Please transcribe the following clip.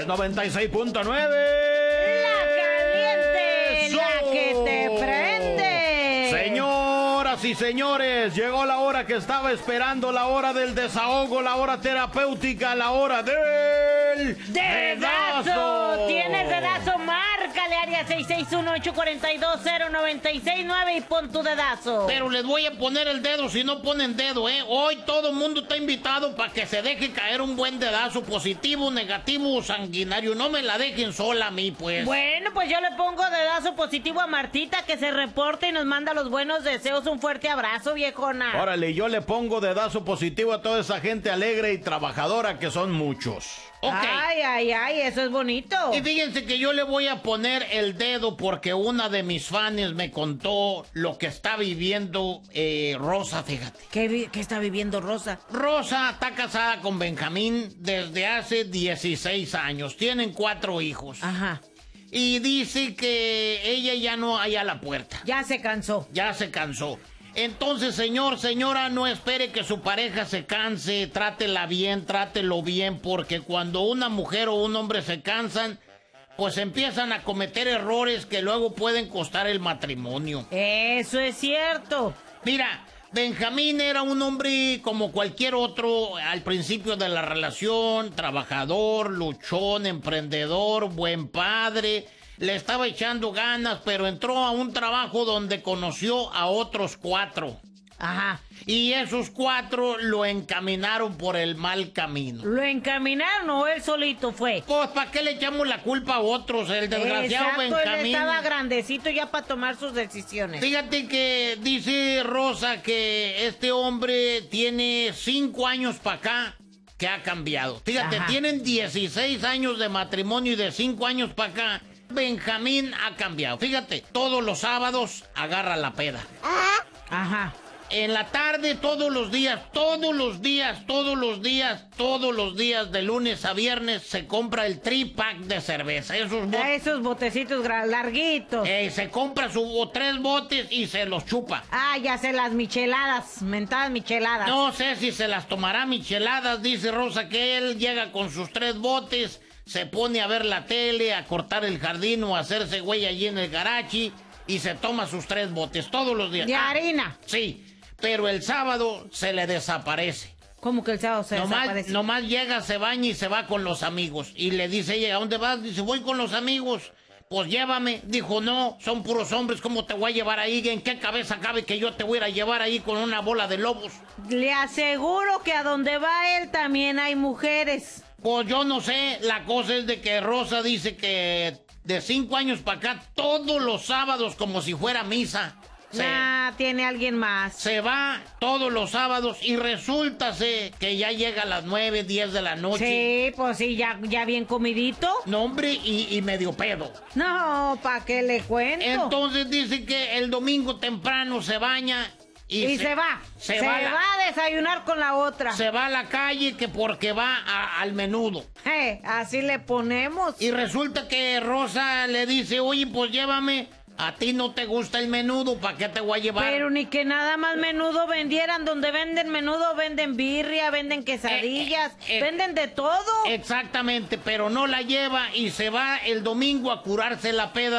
es 96.9. La caliente, ¡Eso! la que te prende. Señoras y señores, llegó la hora que estaba esperando, la hora del desahogo, la hora terapéutica, la hora del ¡Dedazo! ¿Tienes dedazo? Márcale, área 661-842-0969 y pon tu dedazo. Pero les voy a poner el dedo si no ponen dedo, ¿eh? Hoy todo el mundo está invitado para que se deje caer un buen dedazo, positivo, negativo o sanguinario. No me la dejen sola a mí, pues. Bueno, pues yo le pongo dedazo positivo a Martita, que se reporte y nos manda los buenos deseos. Un fuerte abrazo, viejona. Órale, yo le pongo dedazo positivo a toda esa gente alegre y trabajadora que son muchos. Ok. Ay, eso es bonito. Y fíjense que yo le voy a poner el dedo porque una de mis fans me contó lo que está viviendo Rosa, fíjate. ¿Qué está viviendo Rosa? Rosa está casada con Benjamín desde hace 16 años. Tienen 4 hijos. Ajá. Y dice que ella ya no hay a la puerta. Ya se cansó. Ya se cansó. Entonces, señora, no espere que su pareja se canse, trátelo bien, porque cuando una mujer o un hombre se cansan, pues empiezan a cometer errores que luego pueden costar el matrimonio. Eso es cierto. Mira, Benjamín era un hombre como cualquier otro al principio de la relación, trabajador, luchón, emprendedor, buen padre. Le estaba echando ganas, pero entró a un trabajo donde conoció a otros 4. Ajá. Y esos 4 lo encaminaron por el mal camino. ¿Lo encaminaron o él solito fue? Pues, ¿para qué le echamos la culpa a otros? El desgraciado Exacto, él Benjamín. estaba grandecito ya para tomar sus decisiones. Fíjate que dice Rosa que este hombre tiene 5 años para acá que ha cambiado. Fíjate, Ajá. tienen 16 años de matrimonio y de 5 años para acá Benjamín ha cambiado. Fíjate, todos los sábados agarra la peda. Ajá. En la tarde, todos los días, de lunes a viernes, se compra el 3-pack de cerveza. Esos botecitos larguitos. Se compra 3 botes y se los chupa. Ah, ya sé, las micheladas, mentadas micheladas. No sé si se las tomará micheladas, dice Rosa, que él llega con sus 3 botes, se pone a ver la tele, a cortar el jardín o a hacerse güey allí en el garachi y se toma sus 3 botes todos los días. ¿De harina? Sí. Pero el sábado se le desaparece. ¿Cómo que el sábado se desaparece? Nomás llega, se baña y se va con los amigos. Y le dice ella, ¿a dónde vas? Dice, voy con los amigos. Pues llévame. Dijo, no, son puros hombres, ¿cómo te voy a llevar ahí? ¿En qué cabeza cabe que yo te voy a llevar ahí con una bola de lobos? Le aseguro que a donde va él también hay mujeres. Pues yo no sé, la cosa es de que Rosa dice que de 5 años para acá, todos los sábados como si fuera misa. Tiene alguien más. Se va todos los sábados y resulta que ya llega a las 9, 10 de la noche. Sí, pues sí, ya bien comidito. No, hombre, y medio pedo. No, ¿para qué le cuento? Entonces dice que el domingo temprano se baña y se va. Se va a desayunar con la otra. Se va a la calle que porque va al menudo. Así le ponemos. Y resulta que Rosa le dice, oye, pues llévame. A ti no te gusta el menudo, ¿para qué te voy a llevar? Pero ni que nada más menudo vendieran. Donde venden menudo, venden birria, venden quesadillas, venden de todo. Exactamente, pero no la lleva y se va el domingo a curarse la peda.